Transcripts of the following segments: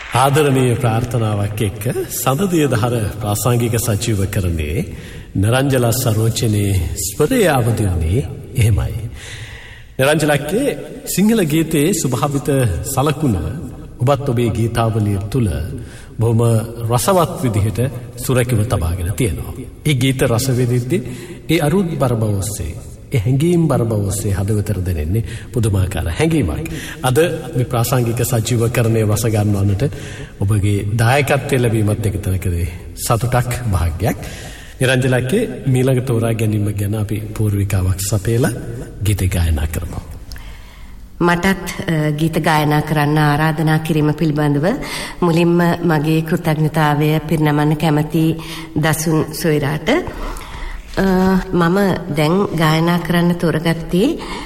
ආදරණීය ප්‍රාර්ථනාවක් එක්ක සඳදිය දහර ප්‍රාසංගික සජීවකරණයේ නිරංජලා සරෝජනේ ස්වරය අවදිවන්නේ එහෙමයි. නිරංජලක්ගේ සිංහල ගීතයේ ස්වභාවිත සලකුණ ඔබත් ඔබේ ගීතාවලිය තුළ බොහොම රසවත් විදිහට සුරැකිව තබාගෙන තියෙනවා. ඒ ගීත රස විඳිද්දී ඒ අරුත් බර බව ඔස්සේ ඒ හැඟීම් බර බව ඔස්සේ හදවතට දැනෙන්නේ පුදුමාකාර හැඟීමක්. අද මේ ප්‍රාසංගික සජීවකරණයේ රස ගන්නවන්නට ඔබගේ දායකත්වය ලැබීමත් එක තැනකදී සතුටක් භාග්යක්. නිරංජලක්ගේ මීළඟ තෝරා ගැනීම ගැන අපි පූර්විකාවක් සපයලා ගීත ගායනා කරමු. මටත් ගීත ගායනා කරන්න ආරාධනා කිරීම පිළිබඳව මුලින්ම මගේ කෘතඥතාවය පිරිනමන්න කැමති දසුන් සොයිරාට. මම දැන් ගායනා කරන්න තෝරගත්තේ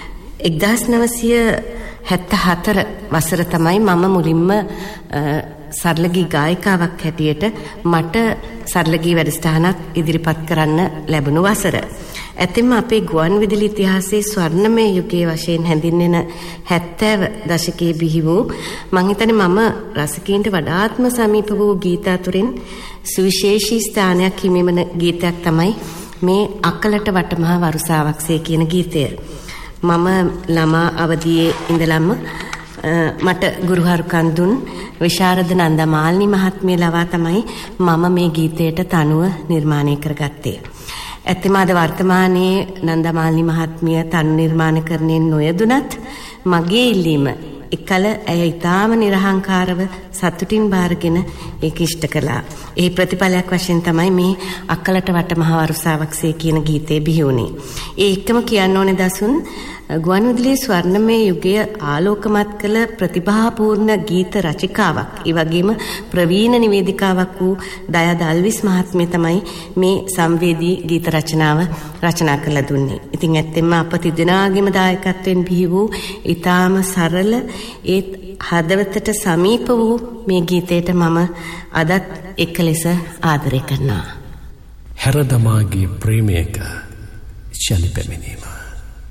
1974 වසර තමයි මම මුලින්ම සරලගී ගායිකාවක් හැටියට මට සරලගී වැඩසටහනක් ඉදිරිපත් කරන්න ලැබුණු වසර. ඇත්තෙන්ම අපේ ගුවන් විදුලි ඉතිහාසයේ ස්වර්ණමය යුගයේ වශයෙන් හැඳින්වෙන 70 දශකයේ බිහි වූ මං හිතන්නේ මම රසිකයින්ට වඩාත්ම සමීප වූ ගීත අතුරින් සුවිශේෂී ස්ථානයක් හිමිවන ගීතයක් තමයි මේ අකලට වටමහා වරුසාවක්සේ කියන ගීතය. මම ළමා අවදියේ ඉඳලම මට ගුරුහරුකම් දුන් විශාරද නන්දමාලිනී මහත්මිය ලවා තමයි මම මේ ගීතයට තනුව නිර්මාණය කරගත්තේ. ඇත්තම අද වර්තමානයේ නන්දමාලිනී මහත්මිය තනු නිර්මාණකරණයෙන් නොයදුනත් මගේ ඉල්ලීම එකල ඇය ඊටාම නිර්හංකාරව සතුටින් බාරගෙන ඒක ඉෂ්ට කළා. ඒ ප්‍රතිඵලයක් වශයෙන් තමයි මේ අක්කලට වටමහා වරුසාවක්සේ කියන ගීතේ බිහි වුණේ. ඒ එක්කම කියන්න ඕනේ දසුන් ගුවන් විදුලියේ ස්වර්ණමය යුගය ආලෝකමත් කළ ප්‍රතිභාපූර්ණ ගීත රචිකාවක්. ඒ වගේම ප්‍රවීණ නිවේදිකාවක් වූ දයා දල්විස් මහත්මිය තමයි මේ සංවේදී ගීත රචනාව රචනා කරලා දුන්නේ. ඉතින් ඇත්තෙන්ම අප තිදෙනාගේම දායකත්වයෙන් බිහි වූ ඊටාම සරල ඒ හදවතට සමීප වූ මේ ගීතයට මම අදත් එක ලෙස ආදරය කරනවා. හැරදමාගේ ප්‍රේමයක ශලි පැමිණීම.